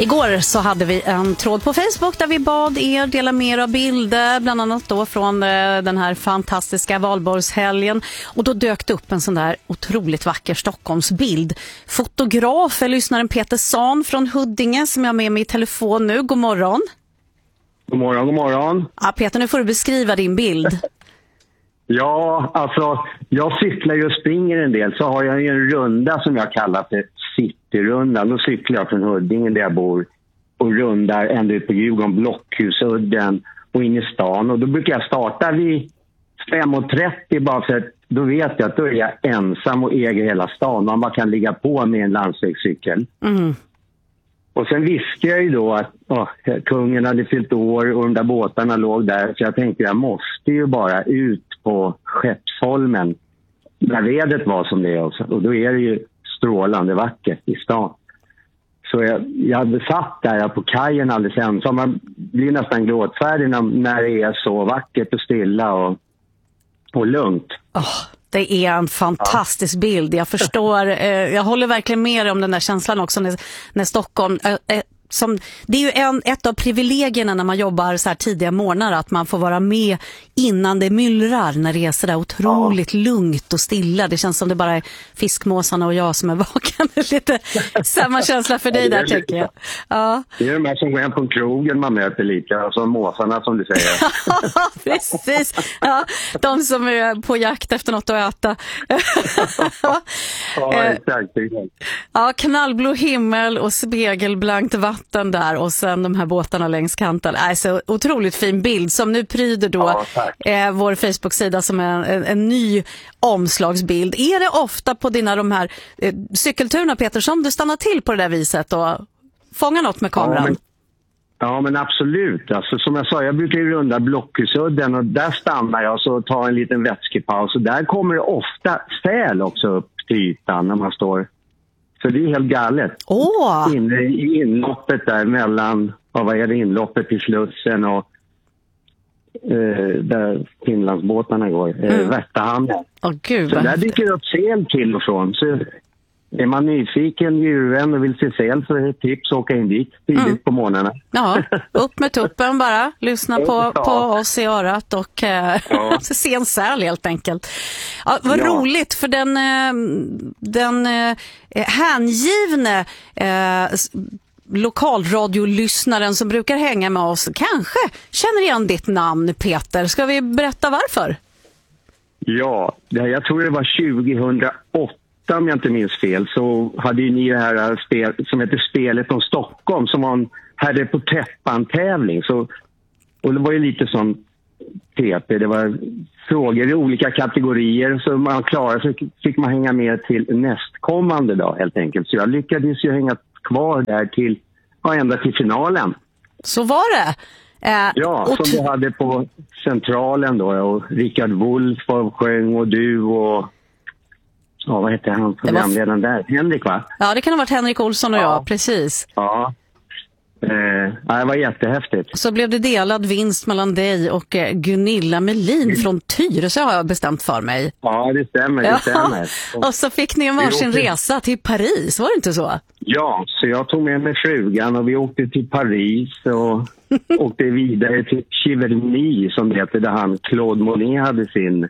Igår så hade vi en tråd på Facebook där vi bad er dela mer av bilder, bland annat då från den här fantastiska valborgshelgen. Och då dök det upp en sån där otroligt vacker Stockholmsbild. Fotograf är lyssnaren Peter Sahn från Huddinge som jag har med mig i telefon nu. God morgon. God morgon, god morgon. Ja, Peter, nu får du beskriva din bild. Ja, alltså jag cyklar ju och springer en del, så har jag ju en runda som jag kallar för Cityrundan. Då cyklar jag från Huddinge där jag bor och rundar ända ut på Djurgården, Blockhusudden och in i stan. Och då brukar jag starta vid 5:30 bara för att då vet jag att då är jag ensam och äger hela stan. Man bara kan ligga på med en landsvägscykel. Mm. Och sen visste jag ju då att kungen hade fyllt år och de där båtarna låg där. Så jag tänkte jag måste ju bara ut på Skeppsholmen när vädret var som det är också. Och då är det ju strålande vackert i stan. Så jag hade satt där på kajen alldeles ensam. Man blir nästan gråtfärdig när det är så vackert och stilla och lugnt. Det är en fantastisk bild. Jag förstår, jag håller verkligen med om den där känslan också när Stockholm... det är ju ett av privilegierna när man jobbar så här tidiga morgnar, att man får vara med innan det myllrar, när det är så där otroligt lugnt och stilla. Det känns som det bara är fiskmåsarna och jag som är vaken. Lite samma känsla för dig där, tycker jag. Ja. Det är de här som går hem på krogen man möter lite, alltså måsarna som du säger. Precis. Ja, de som är på jakt efter något att äta. Exakt. Ja, knallblå himmel och spegelblankt vatten där och sen de här båtarna längs kanten. Så otroligt fin bild som nu pryder då vår Facebook-sida som är en ny omslagsbild. Är det ofta på de här cykelturerna, Peter, som du stannar till på det där viset och fångar något med kameran? Ja, men absolut. Alltså, som jag sa, jag brukar ju runda Blockhusudden och där stannar jag och tar en liten vätskepaus. Och där kommer det ofta säl också upp till ytan när man står. Så det är helt galet. Inne i inloppet där mellan, vad är det, inloppet till Slussen och där Finlandsbåtarna går, Värtahamnen. Gud, så där dyker det upp säl till och från. Så är man nyfiken, djurvän och vill se säl, så är det tips att åka in dit tidigt på morgnarna. Ja, upp med tuppen bara. Lyssna på oss i örat och se en säl helt enkelt. Ja, vad roligt, för den hängivne lokalradiolyssnaren som brukar hänga med oss kanske känner igen ditt namn, Peter. Ska vi berätta varför? Ja, jag tror det var 2008. Om jag inte minns fel, så hade ju ni det här spel som heter Spelet om Stockholm, som var en herre på täppan-tävling. Och det var ju lite som TP, det var frågor i olika kategorier, så man klarade sig, fick man hänga med till nästkommande dag helt enkelt. Så jag lyckades ju hänga kvar där till ända till finalen. Så var det? Som vi hade på Centralen då, och Rickard Wolff sjöng och du och vad heter han programledaren där? Henrik, va? Ja, det kan ha varit Henrik Olsson och jag, precis. Ja, det var jättehäftigt. Så blev det delad vinst mellan dig och Gunilla Melin från Tyresö, har jag bestämt för mig. Ja, det stämmer. Och så fick ni en varsin resa till Paris, var det inte så? Ja, så jag tog med mig frugan och vi åkte till Paris och åkte vidare till Giverny, som det heter, där han Claude Monet hade sin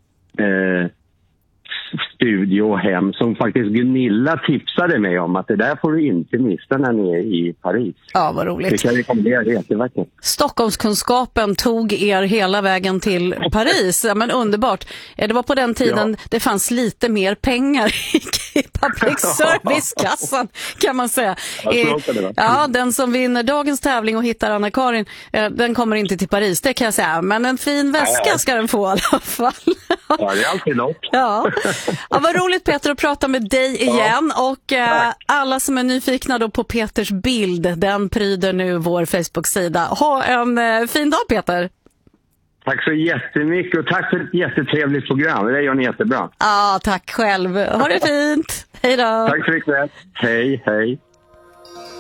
studio och hem, som faktiskt Gunilla tipsade mig om att det där får du inte missa när ni är i Paris. Ja, vad roligt. Det kan jag rekommendera, det är jättevackert. Stockholmskunskapen tog er hela vägen till Paris. Ja, men underbart. Det var på den tiden det fanns lite mer pengar i public service-kassan, kan man säga. Den som vinner dagens tävling och hittar Anna-Karin, den kommer inte till Paris, det kan jag säga. Men en fin väska ska den få i alla fall. Ja, det är alltid något. Ja, vad roligt, Peter, att prata med dig igen. Och alla som är nyfikna då på Peters bild, den pryder nu vår Facebook-sida. Ha en fin dag, Peter. Tack så jättemycket och tack för ett jättetrevligt program. Det gör ni jättebra. Ja, tack själv. Ha det fint. Hej då. Tack så mycket. Hej, hej.